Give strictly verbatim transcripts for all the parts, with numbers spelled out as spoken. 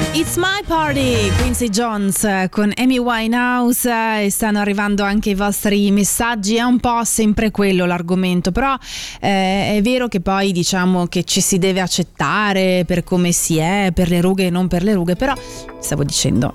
It's My Party, Quincy Jones con Amy Winehouse, e stanno arrivando anche i vostri messaggi. È un po' sempre quello l'argomento, però eh, è vero che poi diciamo che ci si deve accettare per come si è, per le rughe e non per le rughe, però stavo dicendo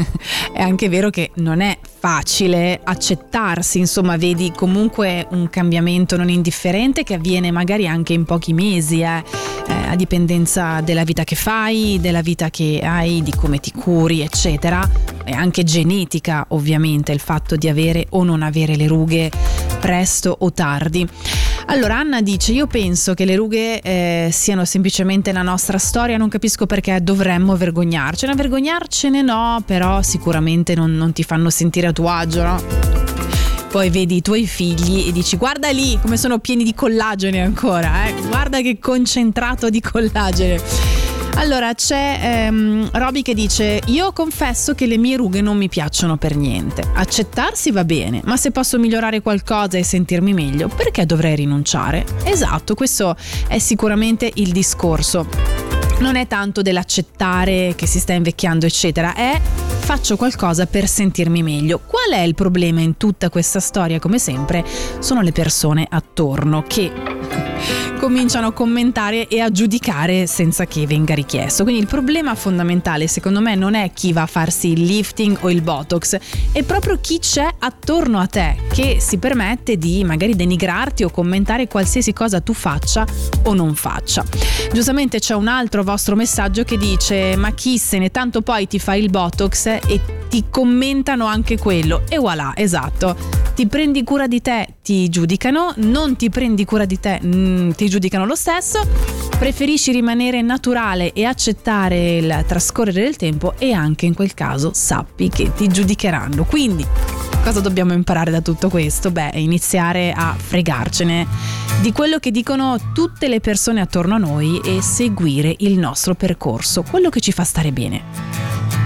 è anche vero che non è facile accettarsi, insomma, vedi comunque un cambiamento non indifferente che avviene magari anche in pochi mesi, eh, eh, a dipendenza della vita che fai, della vita che hai, di come ti curi, eccetera, e anche genetica, ovviamente, il fatto di avere o non avere le rughe presto o tardi. Allora Anna dice: io penso che le rughe eh, siano semplicemente la nostra storia, non capisco perché dovremmo vergognarcene. Vergognarcene no, però sicuramente non, non ti fanno sentire a tuo agio, no? Poi vedi i tuoi figli e dici: guarda lì come sono pieni di collagene ancora, eh? Guarda che concentrato di collagene. Allora c'è ehm, Roby che dice: io confesso che le mie rughe non mi piacciono per niente. Accettarsi va bene, ma se posso migliorare qualcosa e sentirmi meglio, perché dovrei rinunciare? Esatto, questo è sicuramente il discorso. Non è tanto dell'accettare che si sta invecchiando eccetera, è faccio qualcosa per sentirmi meglio. Qual è il problema in tutta questa storia? Come sempre sono le persone attorno che cominciano a commentare e a giudicare senza che venga richiesto. Quindi il problema fondamentale secondo me non è chi va a farsi il lifting o il botox, è proprio chi c'è attorno a te che si permette di magari denigrarti o commentare qualsiasi cosa tu faccia o non faccia. Giustamente c'è un altro vostro messaggio che dice: ma chi se ne, tanto poi ti fai il botox e ti commentano anche quello, e voilà, esatto, ti prendi cura di te, ti giudicano, non ti prendi cura di te, mh, ti giudicano lo stesso, preferisci rimanere naturale e accettare il trascorrere del tempo, e anche in quel caso sappi che ti giudicheranno. Quindi cosa dobbiamo imparare da tutto questo? Beh, iniziare a fregarcene di quello che dicono tutte le persone attorno a noi e seguire il nostro percorso, quello che ci fa stare bene.